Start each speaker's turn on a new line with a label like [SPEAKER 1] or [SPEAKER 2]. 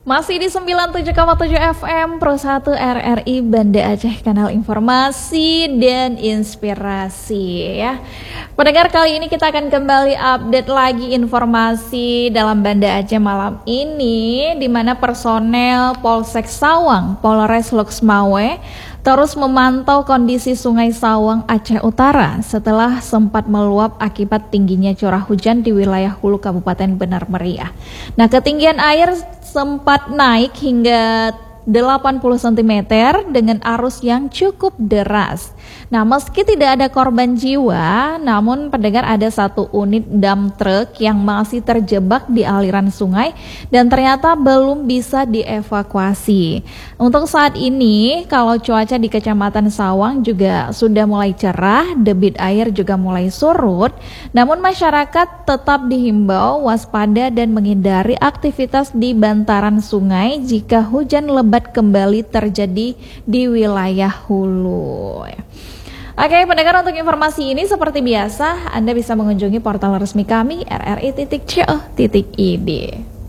[SPEAKER 1] Masih di 97,7 FM Pro 1 RRI Banda Aceh, kanal informasi dan inspirasi ya. Pendengar, kali ini kita akan kembali update lagi informasi dalam Banda Aceh malam ini, di mana personel Polsek Sawang, Polres Loksmawe terus memantau kondisi Sungai Sawang Aceh Utara setelah sempat meluap akibat tingginya curah hujan di wilayah hulu Kabupaten Benar Meriah. Nah, ketinggian air sempat naik hingga 80 cm dengan arus yang cukup deras. Nah, meski tidak ada korban jiwa, namun pendengar, ada satu unit dump truck yang masih terjebak di aliran sungai dan ternyata belum bisa dievakuasi. Untuk saat ini, kalau cuaca di Kecamatan Sawang juga sudah mulai cerah, debit air juga mulai surut, namun masyarakat tetap dihimbau waspada dan menghindari aktivitas di bantaran sungai jika hujan lebat kembali terjadi di wilayah hulu. Oke, pendengar, untuk informasi ini seperti biasa Anda bisa mengunjungi portal resmi kami rri.co.id.